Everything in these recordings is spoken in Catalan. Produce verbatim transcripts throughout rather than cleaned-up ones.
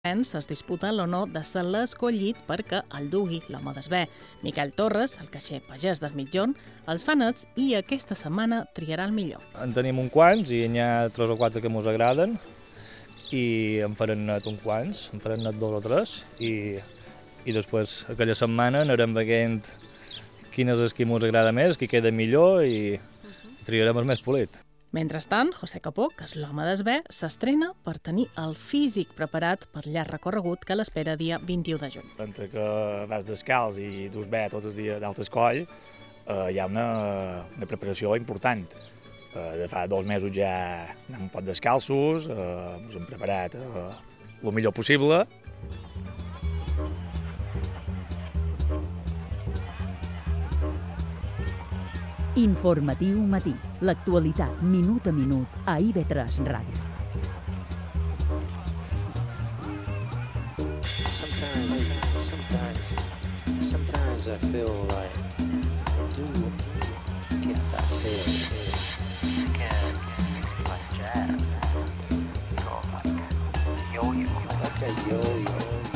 es disputa l'honor de ser l'escollit perquè el dugui l'home d'Esbé. Miquel Torres, el caixer pagès del Mitjón, els fa nets i aquesta setmana triarà el millor. En tenim un quants i n'hi ha tres o quatre que ens agraden i en farem net uns quants, en farem net dos o tres i, i després aquella setmana anirem veient quin és el que ens agrada més, qui queda millor i triarem el més polit. Mentrestant, José Capó, que és l'home d'Esbé, s'estrena per tenir el físic preparat per llarg recorregut que l'espera dia vint-i-u de juny. Entre que vas descalç i dus bé tots els dies d'alt escoll, eh, hi ha una, una preparació important. Eh, de fa dos mesos ja anem un poc descalços, eh, ens hem preparat eh, el millor possible. Informatiu matí. L'actualitat minut a minut a I V tres Ràdio. Sometimes, sometimes, sometimes I feel like I do get that feeling. Like jazz, or like yo-yo. Like a yo-yo.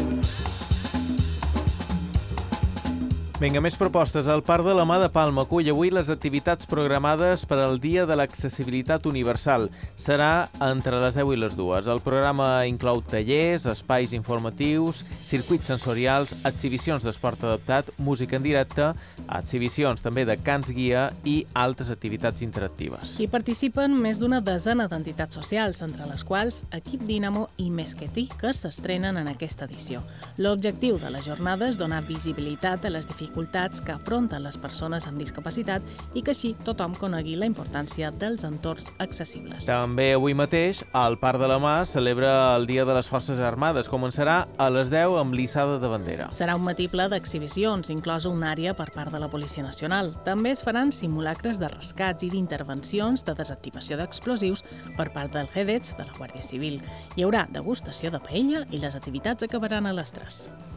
Vinga, més propostes. El Parc de la Mà de Palma acull avui les activitats programades per al Dia de l'Accessibilitat Universal. Serà entre les deu i les dues. El programa inclou tallers, espais informatius, circuits sensorials, exhibicions d'esport adaptat, música en directe, exhibicions també de cants guia i altres activitats interactives. Hi participen més d'una desena d'entitats socials, entre les quals Equip Dínamo i Més que Ti, que s'estrenen en aquesta edició. L'objectiu de la jornada és donar visibilitat a les dificultats dificultats que afronten les persones amb discapacitat i que així tothom conegui la importància dels entorns accessibles. També avui mateix, al Parc de la Mà celebra el Dia de les Forces Armades. Començarà a les deu amb l'hissada de bandera. Serà un matí ple d'exhibicions, inclosa una àrea per part de la Policia Nacional. També es faran simulacres de rescats i d'intervencions de desactivació d'explosius per part del G D E T S de la Guàrdia Civil. Hi haurà degustació de paella i les activitats acabaran a les tres.